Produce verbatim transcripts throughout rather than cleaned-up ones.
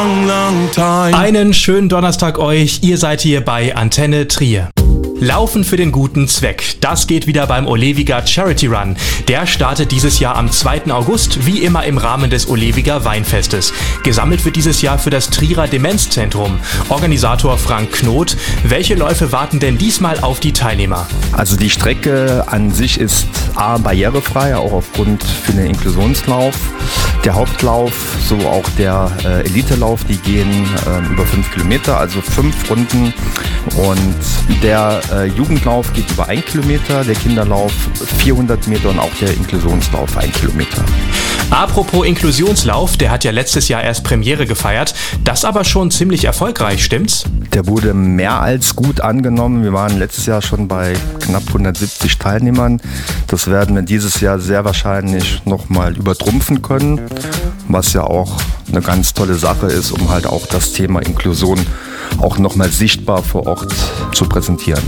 Einen schönen Donnerstag euch, ihr seid hier bei Antenne Trier. Laufen für den guten Zweck. Das geht wieder beim Oleviga Charity Run. Der startet dieses Jahr am zweiten August, wie immer im Rahmen des Oleviga Weinfestes. Gesammelt wird dieses Jahr für das Trierer Demenzzentrum. Organisator Frank Knoth. Welche Läufe warten denn diesmal auf die Teilnehmer? Also die Strecke an sich ist A, barrierefrei, auch aufgrund für den Inklusionslauf. Der Hauptlauf, so auch der äh, Elitelauf, die gehen äh, über fünf Kilometer, also fünf Runden. Und der äh, Jugendlauf geht über ein Kilometer, der Kinderlauf vierhundert Meter und auch der Inklusionslauf ein Kilometer. Apropos Inklusionslauf, der hat ja letztes Jahr erst Premiere gefeiert. Das aber schon ziemlich erfolgreich, stimmt's? Der wurde mehr als gut angenommen. Wir waren letztes Jahr schon bei knapp hundertsiebzig Teilnehmern. Das werden wir dieses Jahr sehr wahrscheinlich nochmal übertrumpfen können, was ja auch eine ganz tolle Sache ist, um halt auch das Thema Inklusion auch nochmal sichtbar vor Ort zu präsentieren.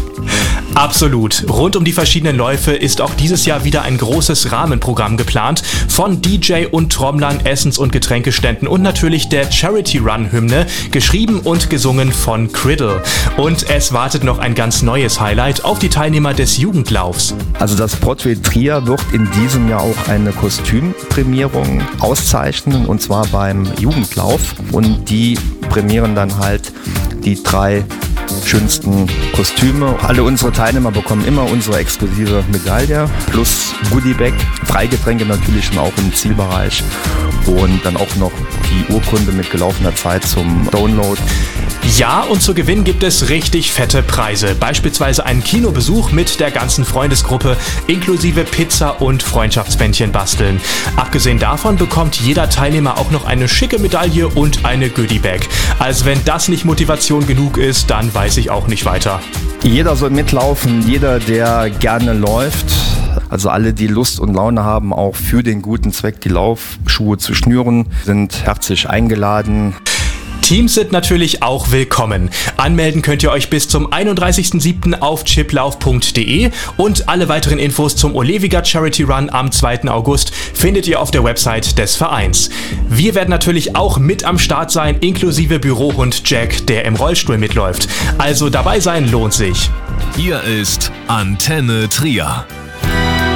Absolut. Rund um die verschiedenen Läufe ist auch dieses Jahr wieder ein großes Rahmenprogramm geplant. Von D J und Trommlern, Essens- und Getränkeständen und natürlich der Charity-Run-Hymne, geschrieben und gesungen von Criddle. Und es wartet noch ein ganz neues Highlight auf die Teilnehmer des Jugendlaufs. Also das Broadway Trier wird in diesem Jahr auch eine Kostümprämierung auszeichnen, und zwar beim Jugendlauf. Und die prämieren dann halt die drei schönsten Kostüme. Alle unsere Teilnehmer bekommen immer unsere exklusive Medaille plus Goodiebag, Freigetränke natürlich schon auch im Zielbereich und dann auch noch die Urkunde mit gelaufener Zeit zum Download. Ja, und zu gewinnen gibt es richtig fette Preise. Beispielsweise einen Kinobesuch mit der ganzen Freundesgruppe inklusive Pizza und Freundschaftsbändchen basteln. Abgesehen davon bekommt jeder Teilnehmer auch noch eine schicke Medaille und eine Goodiebag. Also wenn das nicht Motivation genug ist, dann weiß ich auch nicht weiter. Jeder soll mitlaufen, jeder, der gerne läuft. Also alle, die Lust und Laune haben, auch für den guten Zweck die Laufschuhe zu schnüren, sind herzlich eingeladen. Teams sind natürlich auch willkommen. Anmelden könnt ihr euch bis zum einunddreißigsten siebten auf chiplauf punkt de und alle weiteren Infos zum Oleviga Charity Run am zweiten August findet ihr auf der Website des Vereins. Wir werden natürlich auch mit am Start sein, inklusive Bürohund Jack, der im Rollstuhl mitläuft. Also dabei sein lohnt sich. Hier ist Antenne Trier.